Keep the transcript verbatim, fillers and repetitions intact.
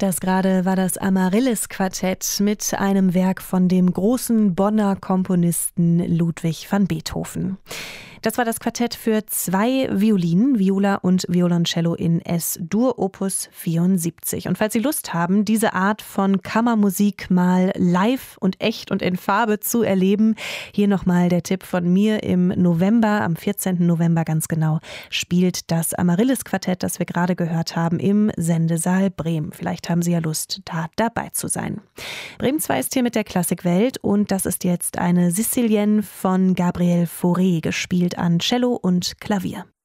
Das gerade war das Amaryllis-Quartett mit einem Werk von dem großen Bonner Komponisten Ludwig van Beethoven. Das war das Quartett für zwei Violinen, Viola und Violoncello in S-Dur Opus vierundsiebzig. Und falls Sie Lust haben, diese Art von Kammermusik mal live und echt und in Farbe zu erleben, hier nochmal der Tipp von mir: Im November, am vierzehnten November ganz genau, spielt das Amaryllis-Quartett, das wir gerade gehört haben, im Sendesaal Bremen. Vielleicht haben Sie ja Lust, da dabei zu sein. Bremen zwei ist hier mit der Klassikwelt und das ist jetzt eine Sicilienne von Gabriel Fauré, gespielt an Cello und Klavier.